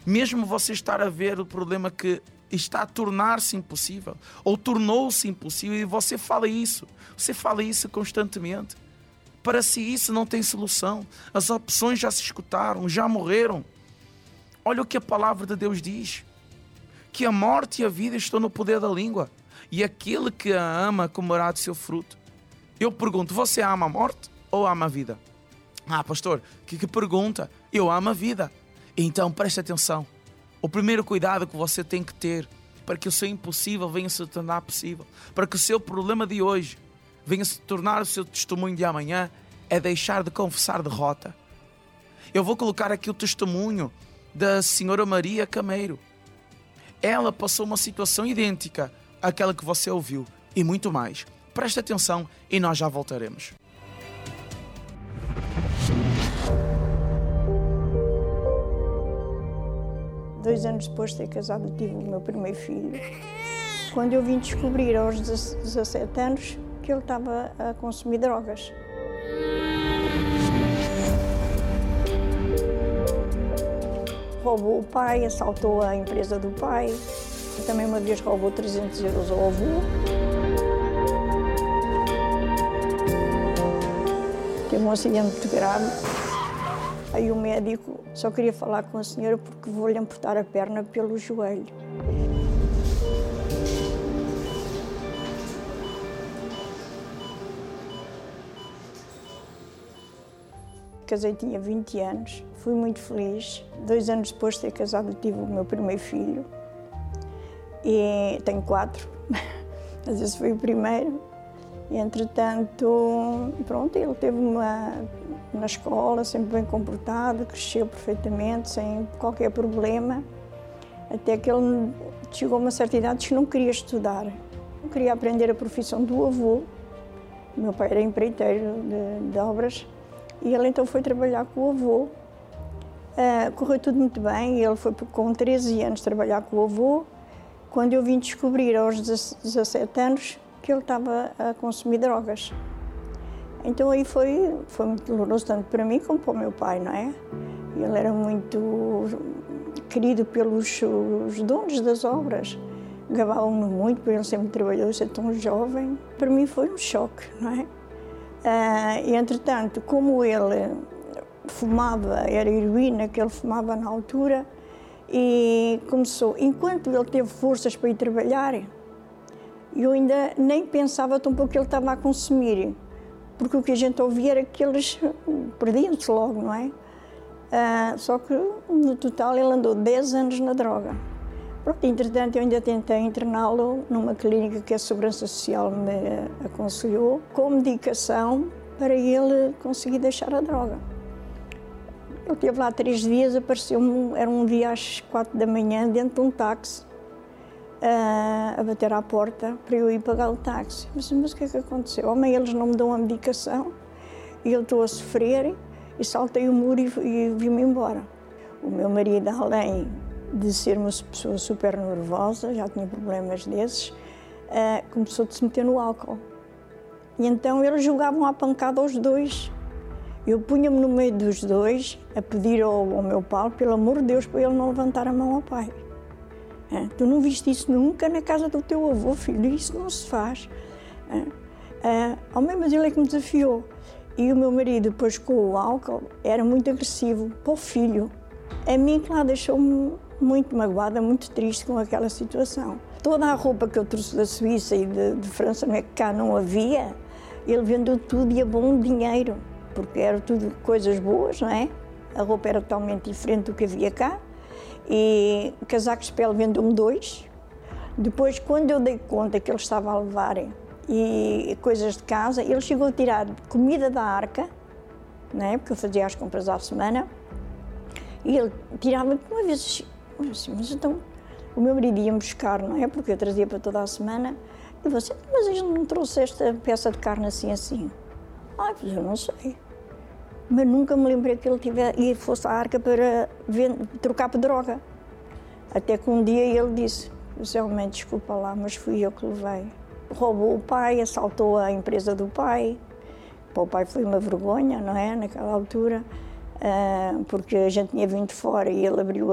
Mesmo você estar a ver o problema que está a tornar-se impossível, ou tornou-se impossível, e você fala isso constantemente. Para si isso não tem solução. As opções já se escutaram, já morreram. Olha o que a palavra de Deus diz, que a morte e a vida estão no poder da língua, e aquele que a ama comerá do seu fruto. Eu pergunto, você ama a morte ou ama a vida? Pastor, que pergunta? Eu amo a vida. Então preste atenção. O primeiro cuidado que você tem que ter para que o seu impossível venha se tornar possível, para que o seu problema de hoje venha se tornar o seu testemunho de amanhã, é deixar de confessar derrota. Eu vou colocar aqui o testemunho da senhora Maria Cameiro. Ela passou uma situação idêntica àquela que você ouviu e muito mais. Preste atenção e nós já voltaremos. Dois anos depois de ter casado, tive o meu primeiro filho. Quando eu vim descobrir aos 17 anos que ele estava a consumir drogas. Roubou o pai, assaltou a empresa do pai. Também uma vez roubou 300 euros ao avô. Teve um acidente muito grave. Aí o médico só queria falar com a senhora porque vou-lhe amputar a perna pelo joelho. Casei, tinha 20 anos, fui muito feliz. 2 anos depois de ter casado, tive o meu primeiro filho. E tenho 4, mas esse foi o primeiro. E, entretanto, pronto, ele teve na escola, sempre bem comportado, cresceu perfeitamente, sem qualquer problema. Até que ele chegou a uma certa idade que não queria estudar. Não queria aprender a profissão do avô. O meu pai era empreiteiro de obras. E ele então foi trabalhar com o avô. Correu tudo muito bem, ele foi com 13 anos trabalhar com o avô. Quando eu vim descobrir aos 17 anos que ele estava a consumir drogas. Então aí foi muito doloroso, tanto para mim como para o meu pai, não é? Ele era muito querido pelos os donos das obras. Gabavam-no muito, porque ele sempre trabalhou, ser tão jovem. Para mim foi um choque, não é? E, entretanto, como ele fumava, era heroína que ele fumava na altura, e começou, enquanto ele teve forças para ir trabalhar, eu ainda nem pensava tão pouco que ele estava a consumir, porque o que a gente ouvia era que eles perdiam-se logo, não é? Só que, no total, ele andou 10 anos na droga. Pronto, entretanto, eu ainda tentei interná-lo numa clínica que a Segurança Social me aconselhou, com medicação para ele conseguir deixar a droga. Ele esteve lá 3 dias, apareceu-me, era um dia às 4 da manhã, dentro de um táxi, a bater à porta para eu ir pagar o táxi. Mas o que é que aconteceu? Homem, eles não me dão a medicação, e eu estou a sofrer, e saltei o muro e vim-me embora. O meu marido, além de ser uma pessoa super nervosa, já tinha problemas desses, começou a se meter no álcool. E então eles jogavam à pancada aos dois. Eu punha-me no meio dos dois a pedir ao meu pai, pelo amor de Deus, para ele não levantar a mão ao pai. Tu não viste isso nunca na casa do teu avô, filho, isso não se faz. Mas ele é que me desafiou. E o meu marido, depois com o álcool, era muito agressivo para o filho. A mim, claro, deixou-me muito magoada, muito triste com aquela situação. Toda a roupa que eu trouxe da Suíça e de França, não é que cá não havia, ele vendeu tudo e a bom dinheiro, porque era tudo coisas boas, não é? A roupa era totalmente diferente do que havia cá. E casacos de pele vendeu-me 2. Depois, quando eu dei conta que ele estava a levar e coisas de casa, ele chegou a tirar comida da arca, não é? Porque eu fazia as compras à semana, e ele tirava uma vez assim, mas então o meu marido ia-me buscar, não é? Porque eu trazia para toda a semana. E você, mas ele não trouxe esta peça de carne assim? Pois eu não sei. Mas nunca me lembrei que ele fosse à arca para trocar por droga. Até que um dia ele disse, realmente, desculpa lá, mas fui eu que levei. Roubou o pai, assaltou a empresa do pai. Para o pai foi uma vergonha, não é? Naquela altura, porque a gente tinha vindo fora e ele abriu